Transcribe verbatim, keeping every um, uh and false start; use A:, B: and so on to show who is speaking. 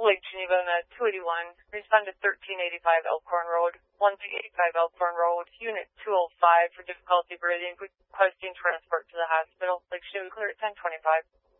A: Lake Geneva Med two eighty-one, respond to thirteen eighty-five Elkhorn Road, one three eight five Elkhorn Road, Unit two oh five for difficulty breathing, requesting transport to the hospital. Lake Geneva clear at ten twenty-five.